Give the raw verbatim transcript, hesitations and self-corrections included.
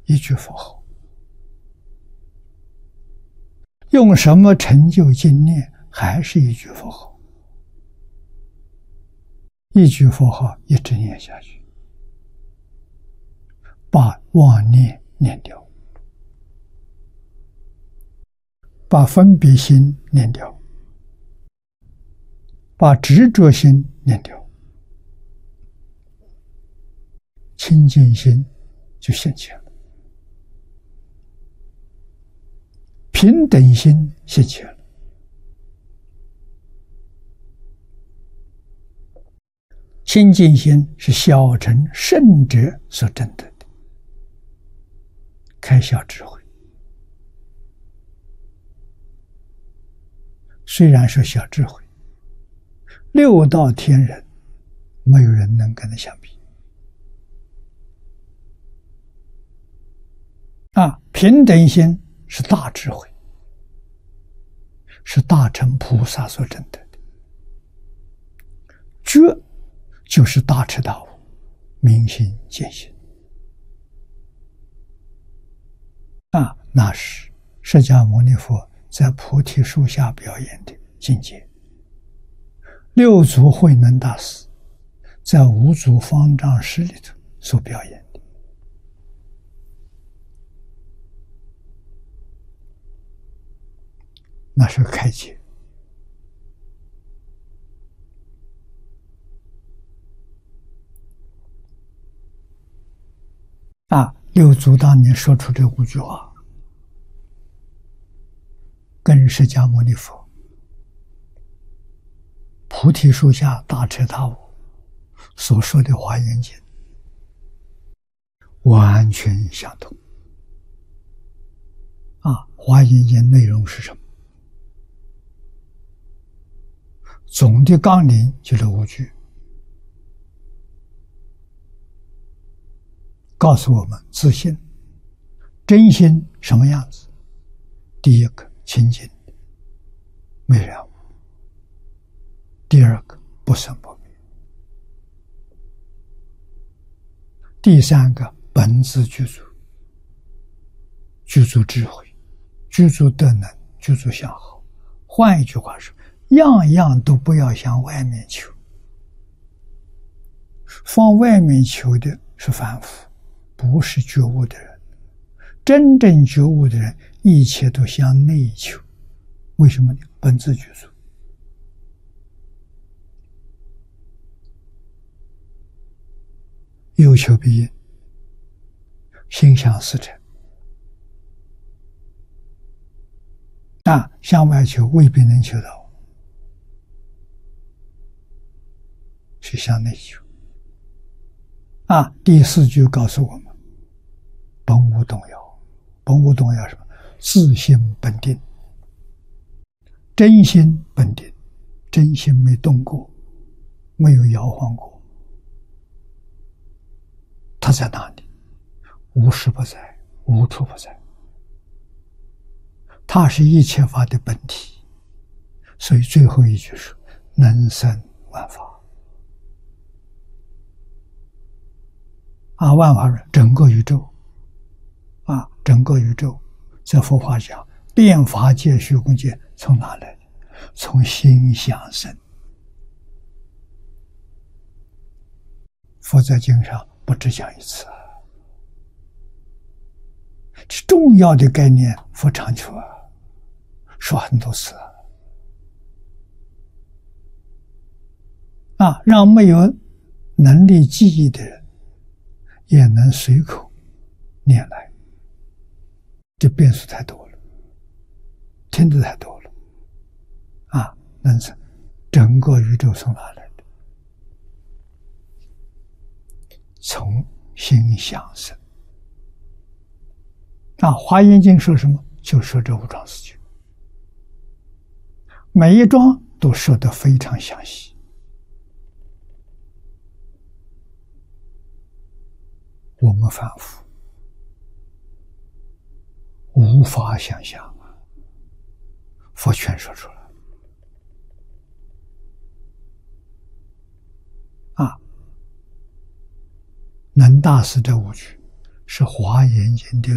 一句佛号。用什么成就经念，还是一句佛号。一句佛号一直念下去，把妄念念掉，把分别心念掉，把执着心念掉，清净心就现前了，平等心现前了。清净心是小乘圣者所证得的，开小智慧。虽然说小智慧，六道天人没有人能跟他相比。啊，平等心是大智慧，是大乘菩萨所证得的。觉就是大彻大悟，明心见性。啊，那是释迦牟尼佛在菩提树下表演的境界。六祖慧能大师在五祖方丈诗里头所表演的。那是开解。啊，六祖当年说出这五句话，跟释迦牟尼佛菩提树下大彻大悟所说的华严经完全相同。啊，华严经内容是什么？总的纲领就是五句，告诉我们自信、真心什么样子。第一个清净，没染污；第二个不生不灭；第三个本自具足，具足智慧，具足德能，具足相好。换一句话说，样样都不要向外面求，往外面求的是凡夫，不是觉悟的人。真正觉悟的人，一切都向内求。为什么呢？本自具足。有求必应，心想事成。啊，向外求未必能求到，是向内求。啊，第四句告诉我们，本无动摇。本无动摇什么？自性本定，真心本定，真心没动过，没有摇晃过。它在哪里？无时不在，无处不在。它是一切法的本体，所以最后一句是能生万法。啊，万法是整个宇宙。啊，整个宇宙在佛法讲，变法界、虚空界从哪来的？从心想生。佛在经上不只讲一次，这重要的概念，佛常说，说很多次。啊，让没有能力记忆的人也能随口念来。这变数太多了，听得太多了。啊，那是整个宇宙从哪来的？从心想生。啊，《华严经》说什么？就说这五桩事情，每一桩都说得非常详细。我们凡夫无法想象啊，佛全说出来啊。能大师这五句是《华严经》的